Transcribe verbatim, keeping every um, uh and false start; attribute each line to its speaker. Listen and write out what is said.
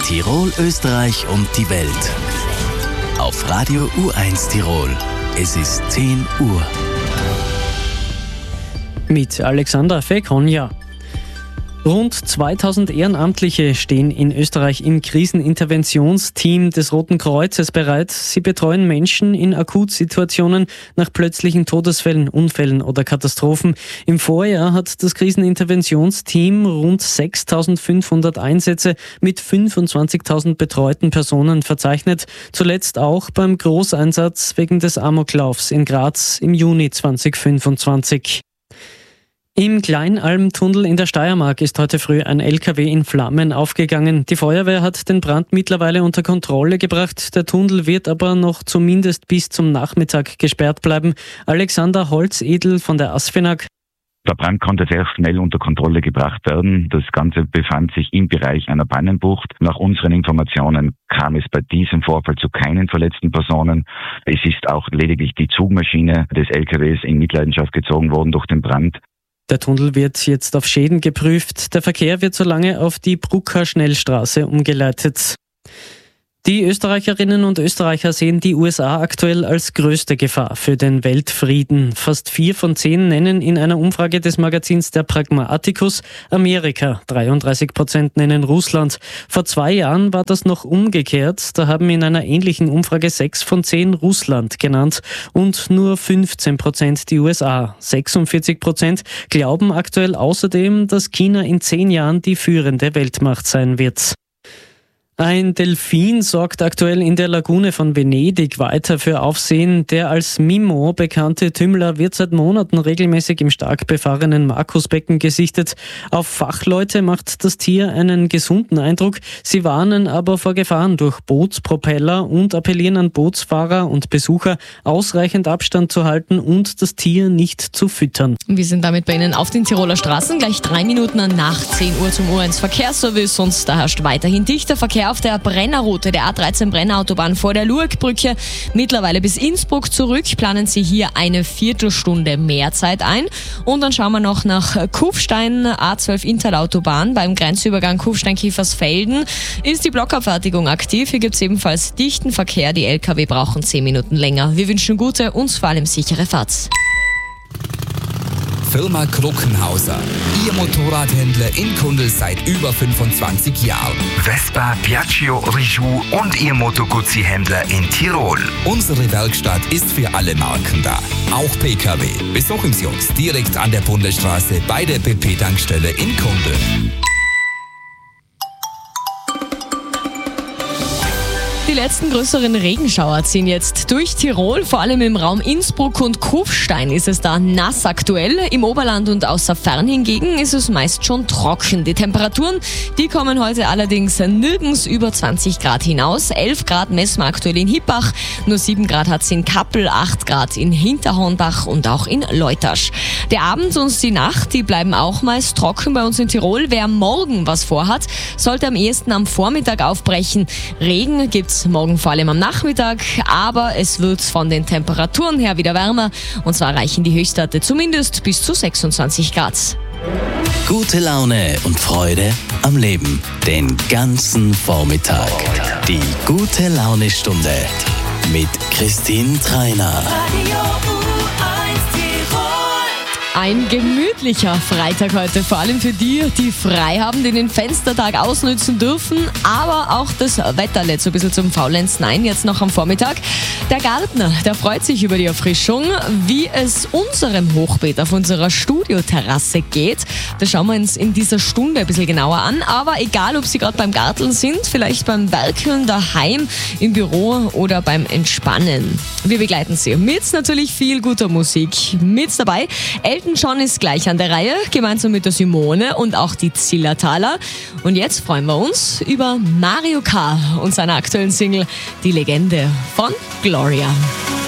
Speaker 1: Tirol, Österreich und die Welt. Auf Radio U eins Tirol. Es ist zehn Uhr.
Speaker 2: Mit Alexander Fekonja. Rund zweitausend Ehrenamtliche stehen in Österreich im Kriseninterventionsteam des Roten Kreuzes bereit. Sie betreuen Menschen in Akutsituationen nach plötzlichen Todesfällen, Unfällen oder Katastrophen. Im Vorjahr hat das Kriseninterventionsteam rund sechstausendfünfhundert Einsätze mit fünfundzwanzigtausend betreuten Personen verzeichnet. Zuletzt auch beim Großeinsatz wegen des Amoklaufs in Graz im Juni zweitausendfünfundzwanzig. Im Kleinalmtunnel in der Steiermark ist heute früh ein L K W in Flammen aufgegangen. Die Feuerwehr hat den Brand mittlerweile unter Kontrolle gebracht. Der Tunnel wird aber noch zumindest bis zum Nachmittag gesperrt bleiben. Alexander Holzedel von der ASFINAG.
Speaker 3: Der Brand konnte sehr schnell unter Kontrolle gebracht werden. Das Ganze befand sich im Bereich einer Pannenbucht. Nach unseren Informationen kam es bei diesem Vorfall zu keinen verletzten Personen. Es ist auch lediglich die Zugmaschine des L K Ws in Mitleidenschaft gezogen worden durch den Brand.
Speaker 2: Der Tunnel wird jetzt auf Schäden geprüft. Der Verkehr wird solange auf die Brucker Schnellstraße umgeleitet. Die Österreicherinnen und Österreicher sehen die U S A aktuell als größte Gefahr für den Weltfrieden. Fast vier von zehn nennen in einer Umfrage des Magazins Der Pragmaticus Amerika. dreiunddreißig Prozent nennen Russland. Vor zwei Jahren war das noch umgekehrt. Da haben in einer ähnlichen Umfrage sechs von zehn Russland genannt und nur fünfzehn Prozent die U S A. sechsundvierzig Prozent glauben aktuell außerdem, dass China in zehn Jahren die führende Weltmacht sein wird. Ein Delfin sorgt aktuell in der Lagune von Venedig weiter für Aufsehen. Der als Mimo bekannte Tümmler wird seit Monaten regelmäßig im stark befahrenen Markusbecken gesichtet. Auf Fachleute macht das Tier einen gesunden Eindruck. Sie warnen aber vor Gefahren durch Bootspropeller und appellieren an Bootsfahrer und Besucher, ausreichend Abstand zu halten und das Tier nicht zu füttern.
Speaker 4: Wir sind damit bei Ihnen auf den Tiroler Straßen. Gleich drei Minuten nach zehn Uhr zum U eins Verkehrsservice. Und da herrscht weiterhin dichter Verkehr auf der Brennerroute der A dreizehn Brennerautobahn vor der Lurkbrücke. Mittlerweile bis Innsbruck zurück. Planen Sie hier eine Viertelstunde mehr Zeit ein. Und dann schauen wir noch nach Kufstein, A zwölf Interlautobahn. Beim Grenzübergang Kufstein-Kiefersfelden ist die Blockabfertigung aktiv. Hier gibt es ebenfalls dichten Verkehr. Die L K W brauchen zehn Minuten länger. Wir wünschen gute und vor allem sichere Fahrt.
Speaker 5: Firma Kruckenhauser. Ihr Motorradhändler in Kundl seit über fünfundzwanzig Jahren.
Speaker 6: Vespa, Piaggio, Rijou und Ihr Moto Guzzi-Händler in Tirol.
Speaker 5: Unsere Werkstatt ist für alle Marken da. Auch P K W. Besuchen Sie uns direkt an der Bundesstraße bei der B P-Tankstelle in Kundl.
Speaker 4: Die letzten größeren Regenschauer ziehen jetzt durch Tirol. Vor allem im Raum Innsbruck und Kufstein ist es da nass aktuell. Im Oberland und außer Fern hingegen ist es meist schon trocken. Die Temperaturen, die kommen heute allerdings nirgends über zwanzig Grad hinaus. elf Grad messen wir aktuell in Hippach, nur sieben Grad hat es in Kappel, acht Grad in Hinterhornbach und auch in Leutasch. Der Abend und die Nacht, die bleiben auch meist trocken bei uns in Tirol. Wer morgen was vorhat, sollte am ehesten am Vormittag aufbrechen. Regen gibt's morgen vor allem am Nachmittag, aber es wird von den Temperaturen her wieder wärmer und zwar reichen die Höchstwerte zumindest bis zu sechsundzwanzig Grad.
Speaker 1: Gute Laune und Freude am Leben. Den ganzen Vormittag. Die gute Laune-Stunde mit Christine Treiner.
Speaker 4: Ein gemütlicher Freitag heute, vor allem für die, die frei haben, die den Fenstertag ausnützen dürfen, aber auch das Wetter lädt so ein bisschen zum Faulenzen ein, jetzt noch am Vormittag. Der Gärtner, der freut sich über die Erfrischung. Wie es unserem Hochbeet auf unserer Studioterrasse geht, das schauen wir uns in dieser Stunde ein bisschen genauer an. Aber egal, ob Sie gerade beim Garteln sind, vielleicht beim Werkeln daheim, im Büro oder beim Entspannen. Wir begleiten Sie mit natürlich viel guter Musik. Mit dabei Elton John ist gleich an der Reihe, gemeinsam mit der Simone und auch die Zillertaler. Und jetzt freuen wir uns über Mario K. und seiner aktuellen Single Die Legende von Gloria.